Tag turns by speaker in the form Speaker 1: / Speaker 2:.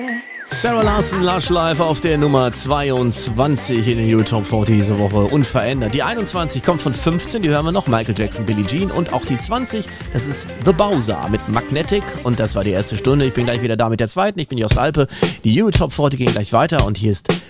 Speaker 1: Sarah Larson, Lush Live auf der Nummer 22 in den Top 40 diese Woche, unverändert. Die 21 kommt von 15, die hören wir noch, Michael Jackson, Billie Jean. Und auch die 20, das ist The Bowser mit Magnetic. Und das war die erste Stunde. Ich bin gleich wieder da mit der zweiten. Ich bin Jos Alpe. Die Top 40 gehen gleich weiter und hier ist